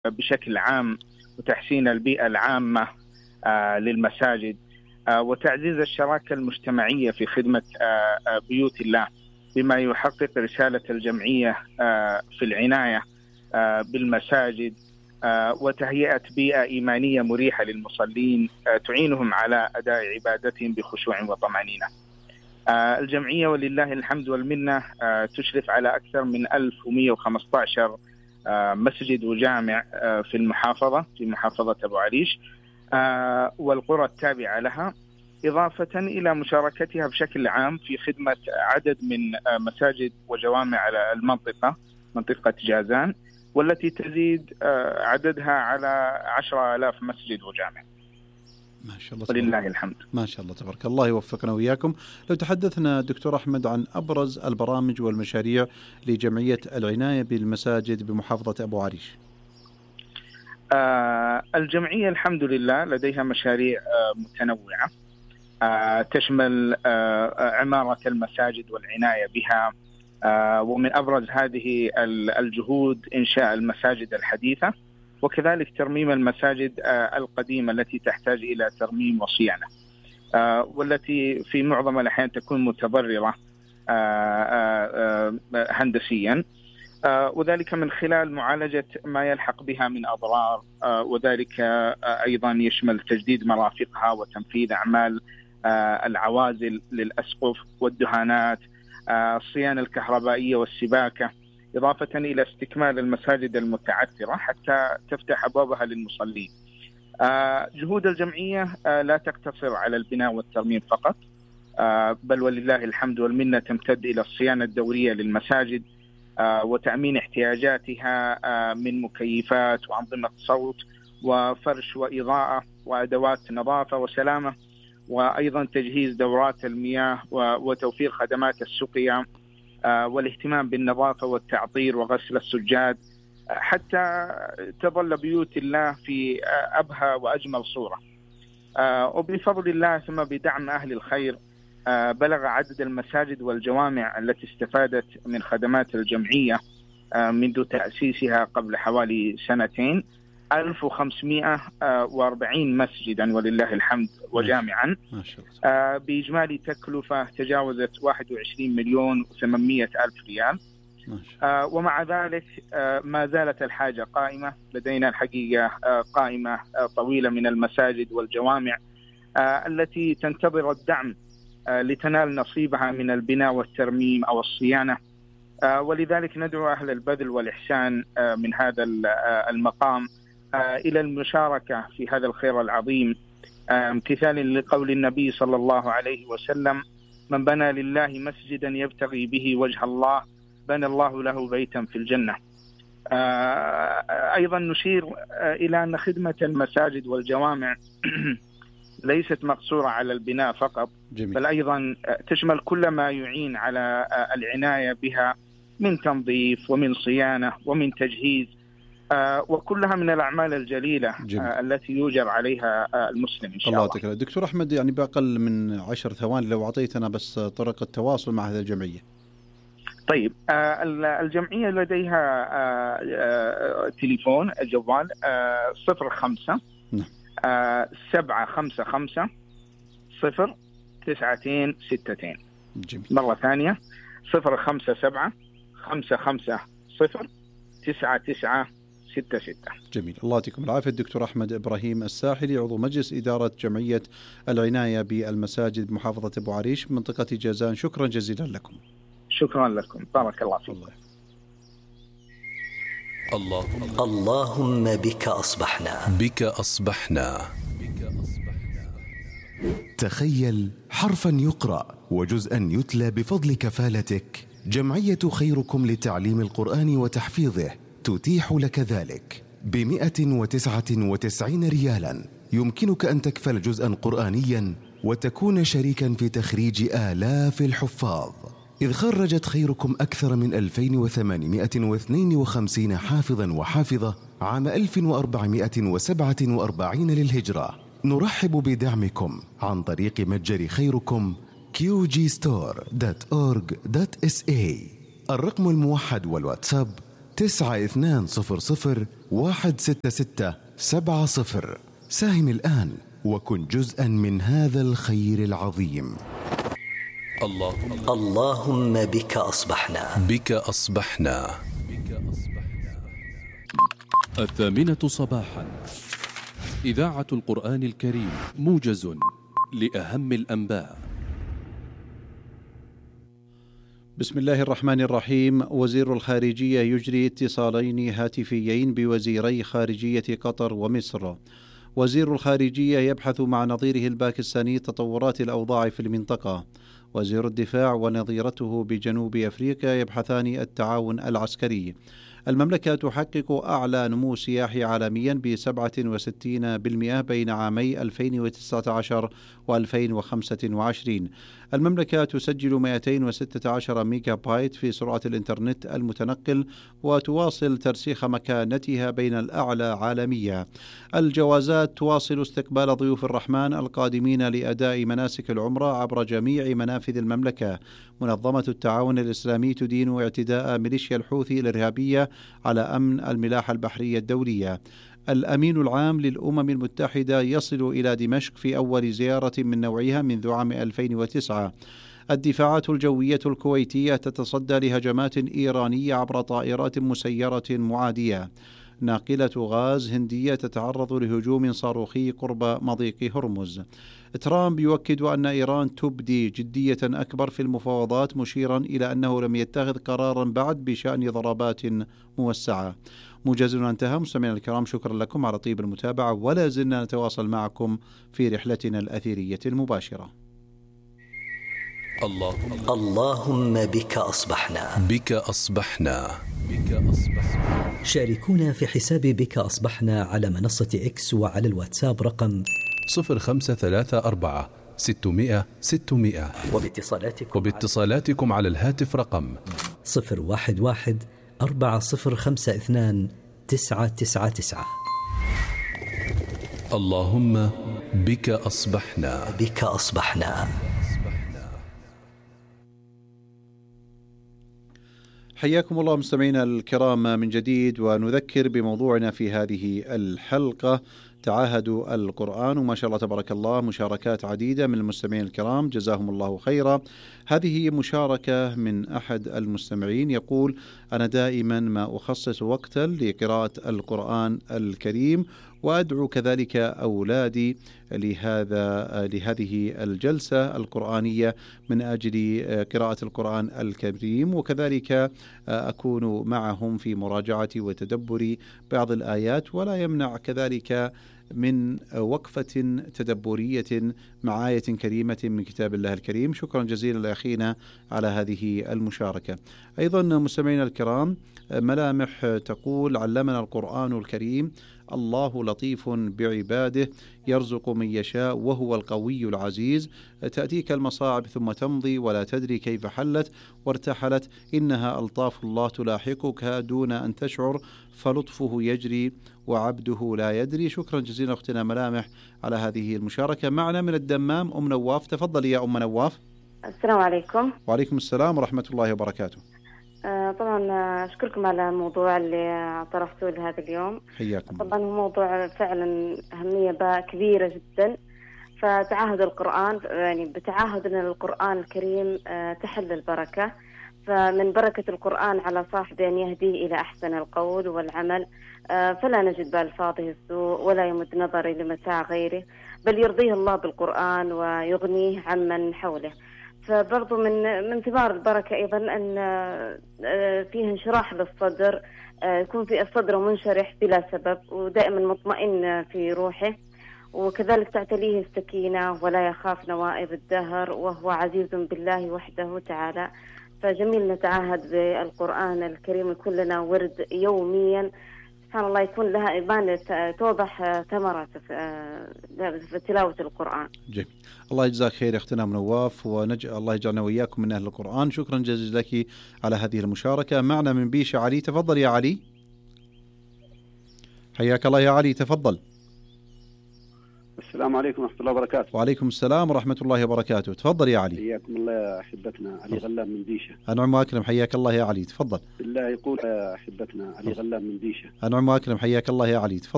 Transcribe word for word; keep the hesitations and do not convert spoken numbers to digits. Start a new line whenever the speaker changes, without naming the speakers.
بشكل عام وتحسين البيئة العامة للمساجد وتعزيز الشراكة المجتمعية في خدمة بيوت الله، بما يحقق رسالة الجمعية في العناية بالمساجد وتهيئة بيئة إيمانية مريحة للمصلين تعينهم على أداء عبادتهم بخشوع وطمأنينة. الجمعية ولله الحمد والمنة تشرف على أكثر من ألف ومئة وخمسة عشر مسجد وجامع في المحافظة في محافظة أبو عريش والقرى التابعة لها، إضافة إلى مشاركتها بشكل عام في خدمة عدد من مساجد وجوامع على المنطقة منطقة جازان، والتي تزيد عددها على عشرة آلاف مسجد وجامع.
ما شاء الله
ولله الحمد.
ما شاء الله تبارك الله، يوفقنا وإياكم. لو تحدثنا دكتور أحمد عن أبرز البرامج والمشاريع لجمعية العناية بالمساجد بمحافظة أبو عريش.
آه الجمعية الحمد لله لديها مشاريع آه متنوعة آه تشمل آه عمارة المساجد والعناية بها، آه ومن أبرز هذه الجهود إنشاء المساجد الحديثة، وكذلك ترميم المساجد آه القديمة التي تحتاج إلى ترميم وصيانة، آه والتي في معظم الأحيان تكون متضررة آه آه آه هندسيا، آه وذلك من خلال معالجة ما يلحق بها من أضرار، آه وذلك آه أيضا يشمل تجديد مرافقها وتنفيذ أعمال آه العوازل للأسقف والدهانات، آه الصيانة الكهربائية والسباكة، إضافة إلى استكمال المساجد المتعثرة حتى تفتح أبوابها للمصلين. آه جهود الجمعية آه لا تقتصر على البناء والترميم فقط، آه بل ولله الحمد والمنة تمتد إلى الصيانة الدورية للمساجد آه وتأمين احتياجاتها آه من مكيفات وأنظمة صوت وفرش وإضاءة وأدوات نظافة وسلامة، وأيضا تجهيز دورات المياه وتوفير خدمات السقيا آه والاهتمام بالنظافة والتعطير وغسل السجاد حتى تظل بيوت الله في آه أبهى وأجمل صورة. آه وبفضل الله ثم بدعم أهل الخير آه بلغ عدد المساجد والجوامع التي استفادت من خدمات الجمعية آه منذ تأسيسها قبل حوالي سنتين ألف وخمسمئة وأربعين مسجدا ولله الحمد وجامعا، آه بإجمالي تكلفة تجاوزت واحد وعشرين مليون وثمانمئة ألف ريال. آه ومع ذلك آه ما زالت الحاجة قائمة لدينا الحقيقة، آه قائمة آه طويلة من المساجد والجوامع آه التي تنتظر الدعم آه لتنال نصيبها من البناء والترميم أو الصيانة، آه ولذلك ندعو أهل البذل والإحسان آه من هذا آه المقام آه إلى المشاركة في هذا الخير العظيم، آه امتثالا لقول النبي صلى الله عليه وسلم: من بنى لله مسجدا يبتغي به وجه الله بنى الله له بيتا في الجنة. آه أيضا نشير آه إلى أن خدمة المساجد والجوامع ليست مقصورة على البناء فقط، جميل. بل أيضا تشمل كل ما يعين على العناية بها من تنظيف ومن صيانة ومن تجهيز، وكلها من الأعمال الجليلة جميل. التي يوجر على المسلم إن شاء الله.
الله تكرم. دكتور أحمد، يعني بأقل من عشر ثواني لو أعطيتنا بس طريقة التواصل مع هذه الجمعية.
طيب، الجمعية لديها تليفون الجوال صفر خمسة سبعة خمسة خمسة صفر تسعتين ستتين. مرة ثانية صفر خمسة سبعة خمسة خمسة صفر تسعة تسعة ستة ستة.
جميل، الله يعطيكم العافية. الدكتور أحمد إبراهيم الساحلي، عضو مجلس إدارة جمعية العناية بالمساجد بمحافظة أبو عريش منطقة جازان، شكرا جزيلا لكم.
شكرا لكم، بارك الله فيكم.
الله. اللهم بك أصبحنا
بك أصبحنا
تخيل حرفا يقرأ وجزءا يتلى بفضل كفالتك. جمعية خيركم لتعليم القرآن وتحفيظه تتيح لك ذلك بمئة وتسعة وتسعين ريالا. يمكنك أن تكفل جزءا قرآنيا وتكون شريكا في تخريج آلاف الحفاظ، إذ خرجت خيركم أكثر من ألفين وثمانمئة واثنين وخمسين حافظا وحافظة عام ألف وأربعمئة وسبعة وأربعين للهجرة. نرحب بدعمكم عن طريق متجر خيركم كيو جي ستور دوت أورج دوت إس إيه. الرقم الموحد والواتساب تسعة اثنان صفر صفر واحد ستة ستة سبعة صفر. ساهم الآن وكن جزءا من هذا الخير العظيم.
اللهم اللهم بك أصبحنا
بك أصبحنا الثامنة صباحا. إذاعة القرآن الكريم، موجز لأهم الأنباء.
بسم الله الرحمن الرحيم. وزير الخارجية يجري اتصالين هاتفيين بوزيري خارجية قطر ومصر. وزير الخارجية يبحث مع نظيره الباكستاني تطورات الأوضاع في المنطقة. وزير الدفاع ونظيرته بجنوب أفريقيا يبحثان التعاون العسكري. المملكة تحقق أعلى نمو سياحي عالميا ب سبعة وستين بالمئة بين عامي ألفين وتسعة عشر وألفين وخمسة وعشرين. المملكة تسجل مئتين وستة عشر ميجا بايت في سرعة الإنترنت المتنقل، وتواصل ترسيخ مكانتها بين الأعلى عالميا. الجوازات تواصل استقبال ضيوف الرحمن القادمين لأداء مناسك العمرة عبر جميع منافذ المملكة. منظمة التعاون الإسلامي تدين اعتداء ميليشيا الحوثي الإرهابية على أمن الملاحة البحرية الدولية. الأمين العام للأمم المتحدة يصل إلى دمشق في أول زيارة من نوعها منذ عام ألفين وتسعة. الدفاعات الجوية الكويتية تتصدى لهجمات إيرانية عبر طائرات مسيرة معادية. ناقلة غاز هندية تتعرض لهجوم صاروخي قرب مضيق هرمز. ترامب يؤكد أن إيران تبدي جدية أكبر في المفاوضات، مشيرا إلى أنه لم يتخذ قرارا بعد بشأن ضربات موسعة. موجزنا انتهى. مستمعينا الكرام، شكرا لكم على طيب المتابعة، ولا زلنا نتواصل معكم في رحلتنا الأثيرية المباشرة.
اللهم اللهم بك أصبحنا
بك أصبحنا بك أصبحنا.
شاركونا في حساب بك أصبحنا على منصة إكس وعلى الواتساب رقم
صفر خمسة ثلاثة أربعة ستمائة ستمائة،
وباتصالاتكم
وباتصالاتكم على الهاتف رقم
صفر واحد واحد أربعة صفر خمسة اثنان تسعة تسعة تسعة.
اللهم بك أصبحنا
بك أصبحنا.
حياكم الله مستمعينا الكرام من جديد، ونذكر بموضوعنا في هذه الحلقة: تعاهدوا القرآن. وما شاء الله تبارك الله مشاركات عديدة من المستمعين الكرام، جزاهم الله خيرا. هذه مشاركة من أحد المستمعين يقول: أنا دائما ما أخصص وقتا لقراءة القرآن الكريم، وأدعو كذلك أولادي لهذا لهذه الجلسة القرآنية من أجل قراءة القرآن الكريم، وكذلك أكون معهم في مراجعة وتدبر بعض الآيات، ولا يمنع كذلك من وقفة تدبرية مع آية كريمة من كتاب الله الكريم. شكرا جزيلا لأخينا على هذه المشاركة. أيضا مستمعينا الكرام، ملامح تقول: علمنا القرآن الكريم الله لطيف بعباده يرزق من يشاء وهو القوي العزيز. تأتيك المصاعب ثم تمضي ولا تدري كيف حلت وارتحلت، إنها ألطاف الله تلاحقك دون أن تشعر، فلطفه يجري وعبده لا يدري. شكرا جزيلا أختنا ملامح على هذه المشاركة. معنا من الدمام أم نواف. تفضل يا أم نواف.
السلام عليكم.
وعليكم السلام ورحمة الله وبركاته.
آه طبعا أشكركم على الموضوع اللي طرحتوه لهذا اليوم.
حياكم.
طبعا هو موضوع فعلا أهمية كبيرة جدا. فتعاهد القرآن، يعني بتعاهدنا للقرآن الكريم آه تحل البركة. فمن بركة القرآن على صاحبه أن يهديه إلى أحسن القول والعمل، آه فلا نجد بألفاظه السوء ولا يمد نظري لمتاع غيره، بل يرضيه الله بالقرآن ويغنيه عمن حوله. فبرضو من من ثمار البركة أيضا أن فيه انشراح للصدر، يكون في الصدر منشرح بلا سبب ودائما مطمئن في روحه، وكذلك تعتليه السكينة ولا يخاف نوائب الدهر، وهو عزيز بالله وحده تعالى. فجميل نتعاهد بالقرآن الكريم، يكون لنا ورد يوميا، سبحان الله، يكون لها إبانة توضح ثمرات في تلاوة القرآن.
جميل. الله يجزاك خير أختنا منواف، ونج... الله يجعلنا وإياكم من أهل القرآن. شكرا جزيلا لك على هذه المشاركة. معنا من بيشة علي. تفضل يا علي. حياك الله يا علي، تفضل.
السلام عليكم ورحمة الله وبركاته.
وعليكم السلام ورحمة الله وبركاته. تفضل يا علي.
حياكم الله يا أحبتنا. علي غلام من ديشة.
أنعم وأكرم، حياك الله يا علي، تفضل.
بالله يقول يا أحبتنا علي غلام من ديشة.
أنعم وأكرم، حياك الله يا علي، تفضل.